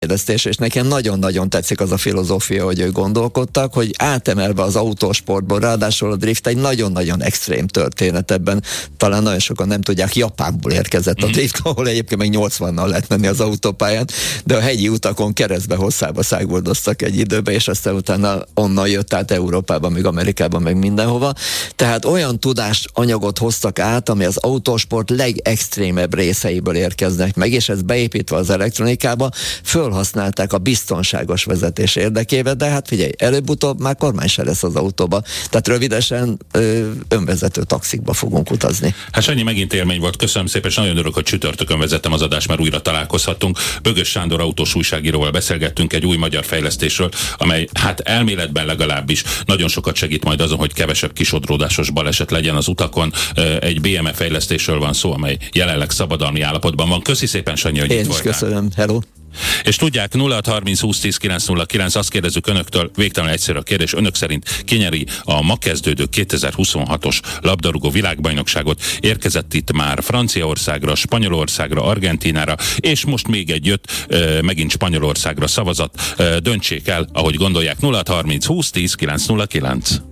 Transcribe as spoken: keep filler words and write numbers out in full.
fejlesztés, és nekem nagyon-nagyon tetszik az a filozófia, hogy ők gondolkodtak, hogy átemelve az autósportból, ráadásul a drift egy nagyon-nagyon extrém történet ebben. Talán nagyon sokan nem tudják, Japánból érkezett a drift, ahol egyébként meg nyolcvannal lehet menni az autópályán, de a hegyi utakon keresztbe hosszába száguldoztak egy időbe, és aztán utána onnan jött át Európába, meg Amerikában, meg mindenhova. Tehát olyan tudást, anyagot hoztak át, ami az autósport legextrémebb részeiből érkeznek meg, és ez beépítve az elektronikába, fölhasználták a biztonságos vezetés érdekében, de hát figyelj, előbb-utóbb már kormány se lesz az autóba. Tehát rövidesen ö, önvezető taxikba fogunk utazni. Hát Sanyi, megint élmény volt. Köszönöm szépen, és nagyon örülök, hogy csütörtökön vezettem az adást, mert újra találkozhattunk. Bögös Sándor autós újságíróval beszélgettünk egy új magyar fejlesztésről, amely hát elméletben legalábbis nagyon sokat segít majd azon, hogy kevesebb kisodródásos baleset legyen az utakon. Egy bé em e fejlesztésről van szó, amely jelenleg szabadalmi állapotban van. Köszi szépen, Sanyi, hogy Én itt is voltál. köszönöm. Hello. És tudják, nulla hat harminc húsz tíz kilenc nulla kilenc, azt kérdezzük önöktől, végtelen egyszerű a kérdés, önök szerint kinyeri a ma kezdődő kétezer-huszonhatos labdarúgó világbajnokságot? Érkezett itt már Franciaországra, Spanyolországra, Argentínára, és most még egy jött, megint Spanyolországra szavazat. Döntsék el, ahogy gondolják. Nulla hat harminc húsz tíz kilenc nulla kilenc.